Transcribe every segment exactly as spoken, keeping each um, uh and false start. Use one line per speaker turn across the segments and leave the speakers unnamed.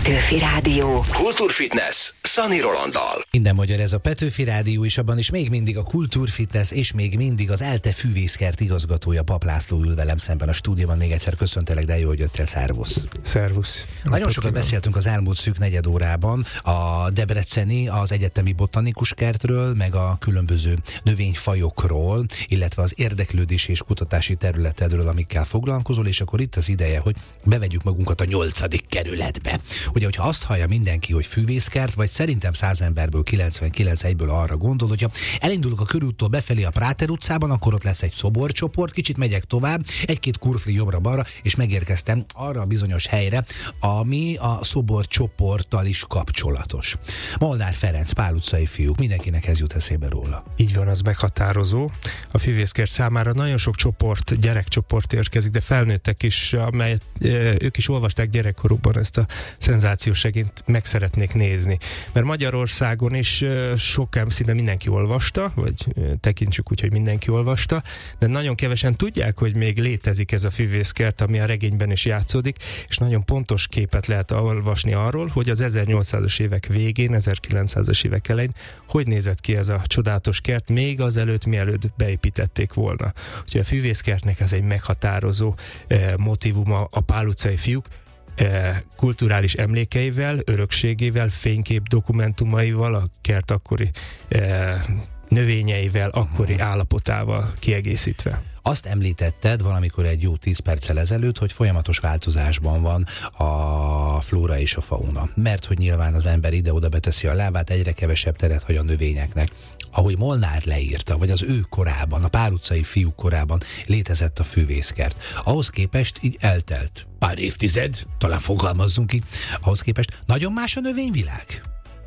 Petőfi Rádió.
Kultúrfitness Szani Rolanddal.
Minden magyar, ez a Petőfi Rádió, és abban is még mindig a Kultúrfitness, és még mindig az ELTE fűvészkert igazgatója, Pap László ül velem szemben a stúdióban. Még egyszer köszöntelek, de jó, hogy jöttél, szervusz.
Szervusz.
Nagyon sokat beszéltünk az elmúlt szűk negyed órában a debreceni, az egyetemi botanikus kertről, meg a különböző növényfajokról, illetve az érdeklődési és kutatási területedről, amikkel foglalkozol, és akkor itt az ideje, hogy bevegyük magunkat a nyolcadik kerületbe. Ugye, hogyha azt hallja mindenki, hogy fűvészkert, vagy szerintem száz emberből kilencvenkilenc egyből arra gondol, hogyha elindulok a körúttól befelé a Práter utcában, akkor ott lesz egy szoborcsoport, kicsit megyek tovább, egy-két kurfli jobbra-balra, és megérkeztem arra a bizonyos helyre, ami a szoborcsoporttal is kapcsolatos. Molnár Ferenc, Pál utcai fiúk, mindenkinek ez jut eszébe róla.
Így van, az meghatározó. A fűvészkert számára nagyon sok csoport, gyerekcsoport érkezik, de felnőttek is, amelyet ők is olvasták gyerekkorukban, ezt a szenzációs regényt meg szeretnék nézni. Mert Magyarországon is sok, szinte mindenki olvasta, vagy tekintsük úgy, hogy mindenki olvasta, de nagyon kevesen tudják, hogy még létezik ez a fűvészkert, ami a regényben is játszódik, és nagyon pontos képet lehet olvasni arról, hogy az ezernyolcszázas évek végén, ezerkilencszázas évek elején hogy nézett ki ez a csodálatos kert, még azelőtt, mielőtt beépítették volna. Úgyhogy a fűvészkertnek ez egy meghatározó eh, motívuma a Pál utcai fiúk, kulturális emlékeivel, örökségével, fénykép dokumentumaival, a kert akkori eh, növényeivel, akkori uh-huh. állapotával kiegészítve.
Azt említetted valamikor egy jó tíz perccel ezelőtt, hogy folyamatos változásban van a flóra és a fauna. Mert hogy nyilván az ember ide-oda beteszi a lábát, egyre kevesebb teret hagy a növényeknek. Ahogy Molnár leírta, vagy az ő korában, a Pál utcai fiúk korában létezett a fűvészkert. Ahhoz képest így eltelt pár évtized, talán fogalmazzunk ki, ahhoz képest nagyon más a növényvilág.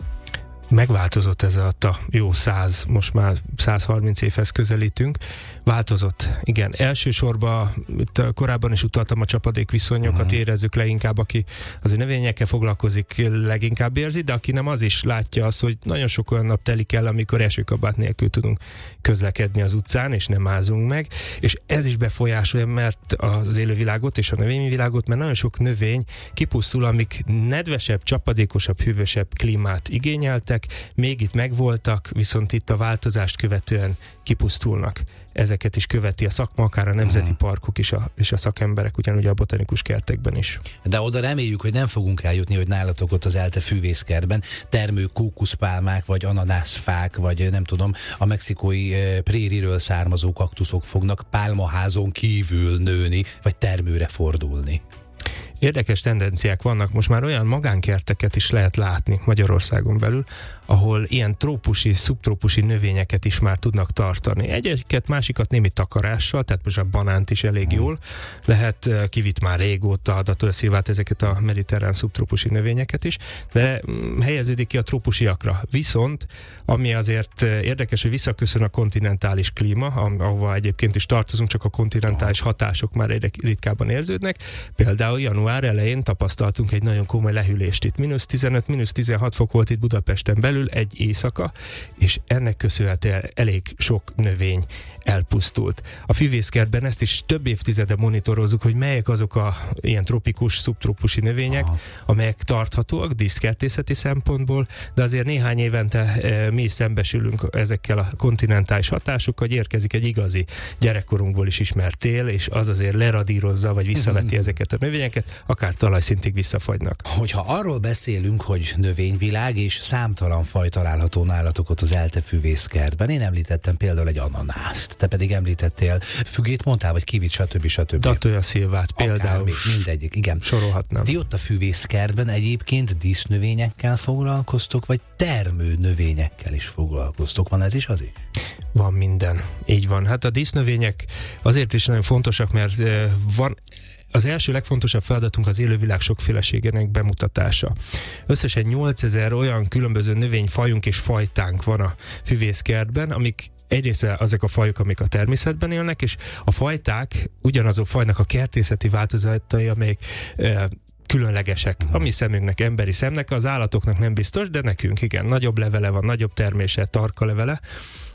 Megváltozott ez a jó száz, most már száz harminc évhez közelítünk. Változott, igen. Elsősorban itt korábban is utaltam a csapadékviszonyokat, uh-huh. érezzük leginkább, aki azért növényekkel foglalkozik, leginkább érzi, de aki nem, az is látja azt, hogy nagyon sok olyan nap telik el, amikor esőkabát nélkül tudunk közlekedni az utcán, és nem ázunk meg, és ez is befolyásolja, mert az élővilágot és a növényvilágot, mert nagyon sok növény kipusztul, amik nedvesebb, csapadékosabb, hűvösebb klímát igényeltek, még itt megvoltak, viszont itt a változást követően kipusztulnak. Ezeket is követi a szakma, akár a nemzeti uh-huh. parkok is a, és a szakemberek, ugyanúgy a botanikus kertekben is.
De oda reméljük, hogy nem fogunk eljutni, hogy nálatok ott az ELTE fűvészkertben termő kókuszpálmák, vagy ananászfák, vagy nem tudom, a mexikói e, prériről származó kaktuszok fognak pálmaházon kívül nőni, vagy termőre fordulni.
Érdekes tendenciák vannak, most már olyan magánkerteket is lehet látni Magyarországon belül, ahol ilyen trópusi, szubtrópusi növényeket is már tudnak tartani. Egyiket, másikat némi takarással, tehát most a banánt is elég jól lehet, kivitt már régóta a Datója Szilvát ezeket a mediterrán szubtrópusi növényeket is, de helyeződik ki a trópusiakra. Viszont, ami azért érdekes, hogy visszaköszön a kontinentális klíma, ahova egyébként is tartozunk, csak a kontinentális hatások már egyre ritkábban érződnek. Például január elején tapasztaltunk egy nagyon komoly lehűlést itt. mínusz tizenöt, mínusz tizenhat fok volt itt Budapesten belül egy éjszaka, és ennek köszönhetően elég sok növény elpusztult. A fűvészkertben ezt is több évtizede monitorozzuk, hogy melyek azok a ilyen tropikus, szubtrópusi növények, aha. amelyek tarthatóak díszkertészeti szempontból, de azért néhány évente e, mi is szembesülünk ezekkel a kontinentális hatásokkal, hogy érkezik egy igazi gyerekkorunkból is ismert tél, és az azért leradírozza, vagy visszaveti ezeket a növényeket, akár talajszintig visszafagynak.
Hogyha arról beszélünk, hogy növényvilág és számtalan faj található nálatok ott az ELTE fűvészkertben, én említettem például egy ananászt, te pedig említettél fügét, mondtál, vagy kivit, stb. stb.
Datója Szilvát például.
Akár, mindegyik, igen.
Sorolhatnám.
Ti ott a fűvészkertben egyébként dísznövényekkel foglalkoztok, vagy termő növényekkel is foglalkoztok? Van ez is az is?
Van minden. Így van. Hát a dísznövények azért is nagyon fontosak, mert van az első legfontosabb feladatunk az élővilág sokféleségének bemutatása. Összesen nyolcezer olyan különböző növényfajunk és fajtánk van a fűvészkertben, amik egyrészt azok a fajok, amik a természetben élnek, és a fajták ugyanazok fajnak a kertészeti változatai, amelyek e, különlegesek. A mi szemünknek, emberi szemnek, az állatoknak nem biztos, de nekünk igen, nagyobb levele van, nagyobb termése, tarka levele,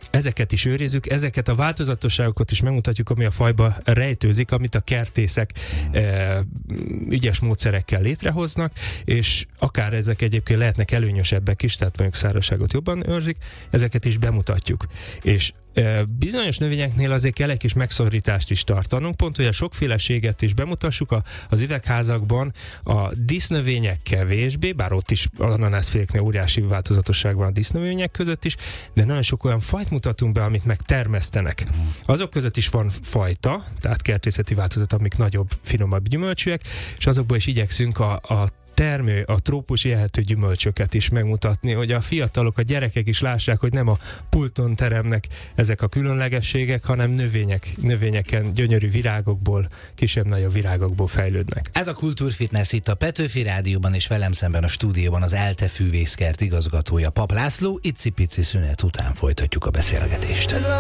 ezeket is őrizzük, ezeket a változatosságokat is megmutatjuk, ami a fajba rejtőzik, amit a kertészek e, ügyes módszerekkel létrehoznak, és akár ezek egyébként lehetnek előnyösebbek is, tehát mondjuk szárazságot jobban őrzik, ezeket is bemutatjuk. És bizonyos növényeknél azért kell egy kis megszorítást is tartanunk, pont, hogy a sokféleséget is bemutassuk a, az üvegházakban, a dísznövények kevésbé, bár ott is ananászféléknél óriási változatosság van a dísznövények között is, de nagyon sok olyan fajt mutatunk be, amit megtermesztenek. Azok között is van fajta, tehát kertészeti változat, amik nagyobb, finomabb gyümölcsűek, és azokból is igyekszünk a, a termő, a trópusi ehető gyümölcsöket is megmutatni, hogy a fiatalok, a gyerekek is lássák, hogy nem a pulton teremnek ezek a különlegességek, hanem növények, növényeken, gyönyörű virágokból, kisebb-nagyobb virágokból fejlődnek.
Ez a Kultúrfitness itt a Petőfi Rádióban, és velem szemben a stúdióban az ELTE fűvészkert igazgatója, Pap László. Icipici szünet után folytatjuk a beszélgetést.